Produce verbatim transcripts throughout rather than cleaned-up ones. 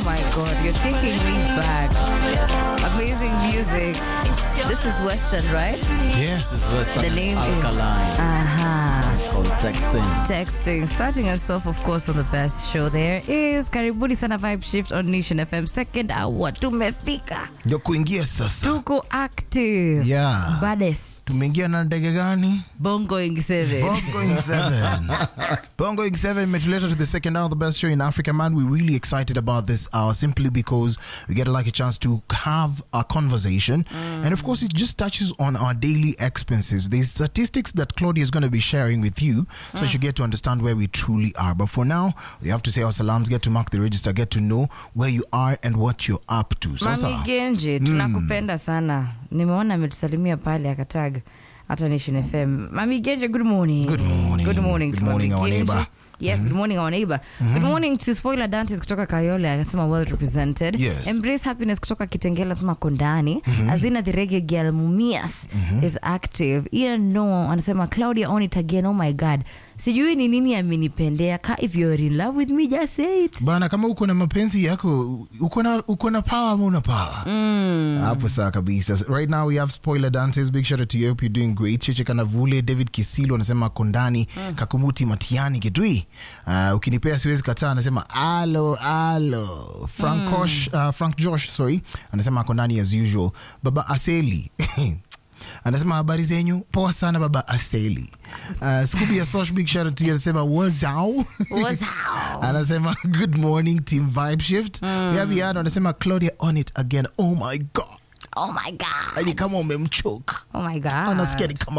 my God, you're taking me back. Amazing music. This is Western, right? Yeah. This is Western. The name Alkaline. is... Uh-huh. It's called Texting. Texting. Starting us off, of course, on the best show there is Karibuni Sana Vibe Shift on Nation F M. Second hour. Tumefika. Ndio kuingia sasa. Tuko active. Yeah. Baddest. Tumeingia na ndege gani? Bongoing seven. Bongoing seven. Bongoing seven imetuleta to the second hour of the best show in Africa, man. We're really excited about this hour simply because we get like a chance to have a conversation. Mm. And of course, it just touches on our daily expenses. There's statistics that Claudia is going to be sharing with you so mm. you get to understand where we truly are. But for now, we have to say our salams, get to mark the register, get to know where you are and what you're up to. So, Mami Genji, tunakupenda sana. Nimeona ametusalimia pale akatag hata Nation F M. Mami Genji, good morning. Good morning. Good morning good to morning, Mami our Genji. neighbor. Yes, mm-hmm. Good morning our neighbor. Mm-hmm. Good morning to Spoiler Dantes kutoka Kayole, anasema well represented. Yes. Embrace Happiness kutoka Kitengela, anasema Kondani. Mm-hmm. Azina the Reggae Girl Mumias mm-hmm. is active. Ian No anasema Claudia on it again. Oh my God. Sijui ni nini amenipendea. Ka if you're in love with me, just say it. Bana, kama uko na mapenzi yako, uko na uko na power ama una power. Mm. Hapo sawa kabisa. Right now we have Spoiler Dances. Big shout out to you. Hope you're doing great. Cheche Kanavule, David Kisilo anasema Kondani, mm. Kakumuti Matiani Kitui. Uh, ukinipea siwezi kataa anasema alo alo. Frank mm. Kosh, uh, Frank Josh, sorry. Anasema Kondani as usual. Baba Aseli. Anasema habari zenyu poa sana baba Aseli. uh, Scooby ya Sosh, big shout out to you. Anasema wazao Wazao. Anasema good morning team Vibe Shift. mm. We have Yana anasema Claudia on it again. Oh my God. Oh my God. Ani kama umemchoke. Oh my God. Anasikia ni kama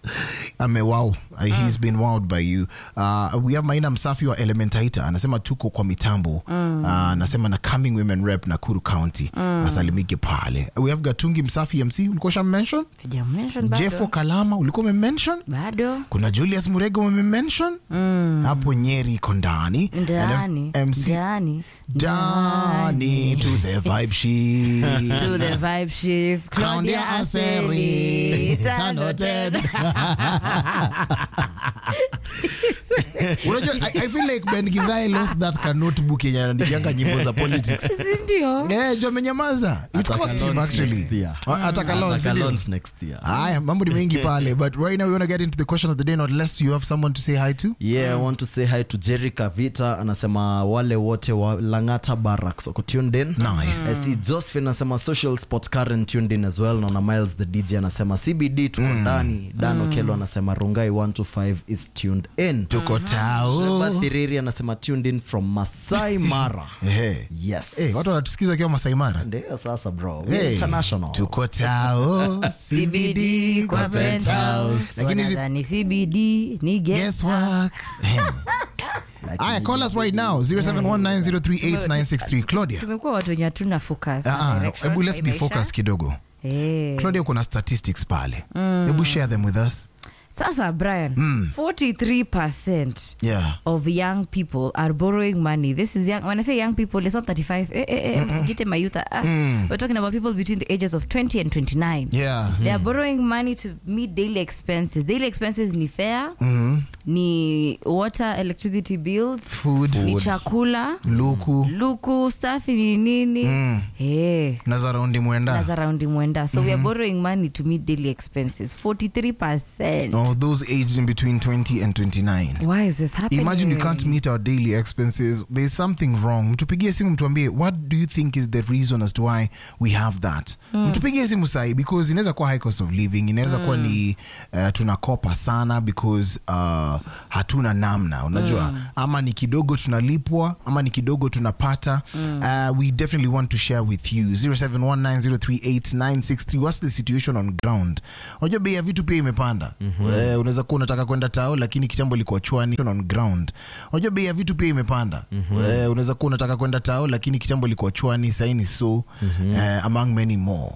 ame wow. Uh, he's been wowed by you. Uh, we have Maina Msafi wa Elementaita anasema tuko kwa mitambo. mm. uh, anasema na coming women rep Nakuru County. mm. asalimike pale. We have Gatungi Msafi M C ulikuwa sha mention? Sija mention bado. Jeffo Kalama ulikuwa ume mention? Bado. Kuna Julius Murego ume mention? Mm. Hapo Nyeri Kondani. Ndani. M C Ndani. Dani to the Vibe Shift. To the Vibe Shift. Claudia Aseri. Tano ten. Unajua, I, I feel like Ben Givai lost that notebook yenye anaandikianga nyimbo za politics. Ndio. Eh, jo amenyamaza. It cost him actually. Ataka launch next year. Aya, mambo ni mengi pale, but right now we want to get into the question of the day, not less you have someone to say hi to. Yeah, mm. I want to say hi to Jerry Kavita. Anasema wale wote wa Langata Barracks wako tuned in. Nice. I see Josephine anasema Social Sport Karen tuned in as well. Na Miles the D J anasema C B D tuko ndani. Mm. Dan Okelo anasema Rungai one two five is tuned in. Tuko tao. Sheba Thiriri anasema tuned in from Masai Mara. Eh. Yes. Eh, watu wanatusikiza kwa Masai Mara. Ndio sasa bro. Hey, international. Tuko tao. C B D kwa penthouse. Lakini ni C B D ni guesswork. Aya, call us right now zero seven one nine zero three eight nine six three. Claudia, tumekuwa watu wenye hatuna focus. Hebu let's be focused kidogo. Hey. Claudia, kuna statistics pale. Hebu mm. share them with us. Sasa Brian, mm. forty-three percent yeah. of young people are borrowing money. This is young. When I say young people, it's not thirty-five. Eh, eh, eh, msigite mayuta. Ah, mm. We're talking about people between the ages of twenty and twenty-nine. Yeah. Mm. They are borrowing money to meet daily expenses. Daily expenses ni fare, mm. ni water, electricity bills, food, ni chakula, luku, luku, stuff ni nini. Mm. Hey. Nazaraundi mwenda. Nazaraundi mwenda. So mm-hmm. we are borrowing money to meet daily expenses. forty-three percent. Oh, those aged in between twenty and twenty-nine. Why is this happening? Imagine we can't meet our daily expenses. There's something wrong. Mtupigie simu mtuambie, what do you think is the reason as to why we have that? Mm. Mtupigie simu sahi, because inaweza kuwa high cost of living, inaweza mm. kuwa ni uh, tunakopa sana because uh, hatuna namna, unajua. Mm. Ama ni kidogo tunalipwa, ama ni kidogo tunapata. Mm. Uh, we definitely want to share with you. zero seven one nine zero three eight nine six three. What's the situation on ground? Unajua bei ya vitu pia imepanda. Mm-hmm. Uh, unaweza kuwa unataka kwenda tao lakini kitambo liko chwani on ground. Unajua bei ya vitu pia imepanda. Mm-hmm. Uh, unaweza kuwa unataka kwenda tao lakini kitambo liko chwani, sasa ni so mm-hmm. uh, among many more.